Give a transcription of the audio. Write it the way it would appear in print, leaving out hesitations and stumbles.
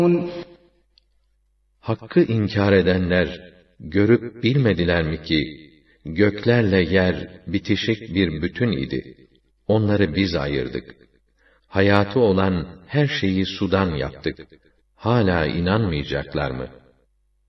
Hakkı inkar edenler, görüp bilmediler mi ki, göklerle yer bitişik bir bütün idi. Onları biz ayırdık. Hayatı olan her şeyi sudan yaptık. Hala inanmayacaklar mı?